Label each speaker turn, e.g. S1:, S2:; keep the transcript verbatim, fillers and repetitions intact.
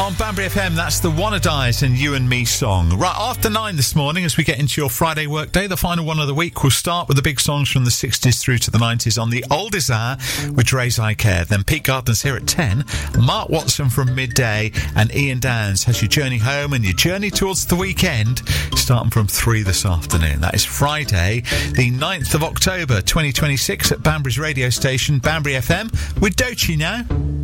S1: on Banbury F M. That's the Wanna Dies and You and Me song. Right after nine this morning, as we get into your Friday workday, the final one of the week, we'll start with the big songs from the sixties through to the nineties on the Oldest Hour with Dre's I Care. Then Pete Gardner's here at ten, Mark Watson from midday, and Ian Downs has your journey home and your journey towards the weekend, starting from three this afternoon. That is Friday, the ninth of October, twenty twenty-six at Banbury's radio station, Banbury F M, with Doechii now.